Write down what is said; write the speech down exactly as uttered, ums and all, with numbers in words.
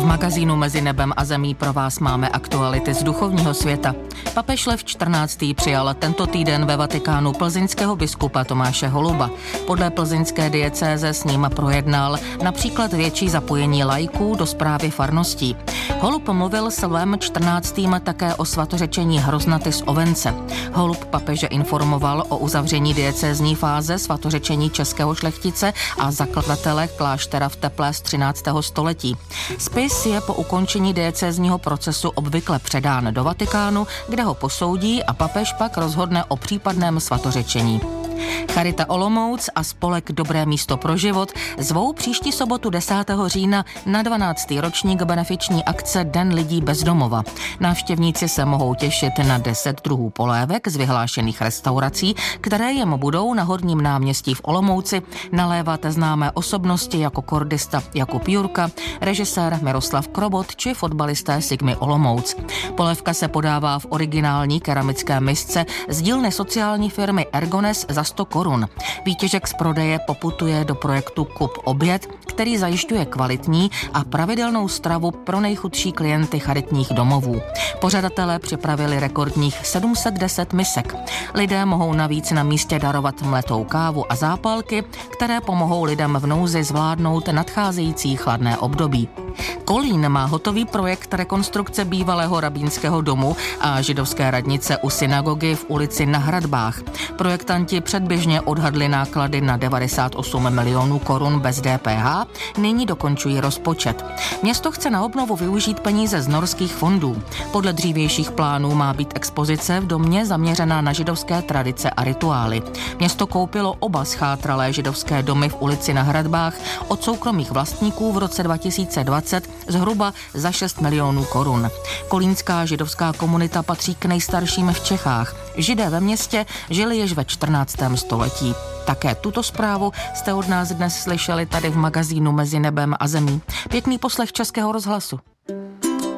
magazínu Mezi nebem a zemí pro vás máme aktuality z duchovního světa. Papež Lev čtrnáctý přijal tento týden ve Vatikánu plzeňského biskupa Tomáše Holuba. Podle plzeňské diecéze s ním projednal například větší zapojení laiků do správy farností. Holub mluvil s Lvem čtrnáctým také o svatořečení hroznaty z Ovence. Holub papeže informoval o uzavření diecézní fáze svatořečení českého šlechtice a zakladatele kláštera v Teplé z třináctého století. Spis je po ukončení diecézního procesu obvykle předán do Vatikánu, kde ho posoudí a papež pak rozhodne o případném svatořečení. Charita Olomouc a spolek Dobré místo pro život zvou příští sobotu desátého října na dvanáctý ročník benefiční akce Den lidí bez domova. Návštěvníci se mohou těšit na deset druhů polévek z vyhlášených restaurací, které jim budou na Horním náměstí v Olomouci nalévat známé osobnosti jako kordista Jakub Jurka, režisér Miroslav Krobot či fotbalisté Sigmy Olomouc. Polévka se podává v originální keramické misce z dílny sociální firmy Ergones za sto korun. Výtěžek z prodeje poputuje do projektu Kup oběd, který zajišťuje kvalitní a pravidelnou stravu pro nejchudší klienty charitních domovů. Pořadatelé připravili rekordních sedm set deset misek. Lidé mohou navíc na místě darovat mletou kávu a zápalky, které pomohou lidem v nouzi zvládnout nadcházející chladné období. Kolín má hotový projekt rekonstrukce bývalého rabínského domu a židovské radnice u synagogy v ulici Na Hradbách. Projektanti předběžně odhadli náklady na devadesát osm milionů korun bez D P H, nyní dokončují rozpočet. Město chce na obnovu využít peníze z norských fondů. Podle dřívějších plánů má být expozice v domě zaměřená na židovské tradice a rituály. Město koupilo oba schátralé židovské domy v ulici Na Hradbách od soukromých vlastníků v roce dva tisíce dvacet zhruba za šest milionů korun. Kolínská židovská komunita patří k nejstarším v Čechách. Židé ve městě žili již ve čtrnáctém století. Také tuto zprávu jste od nás dnes slyšeli tady v magazínu Mezi nebem a zemí. Pěkný poslech Českého rozhlasu.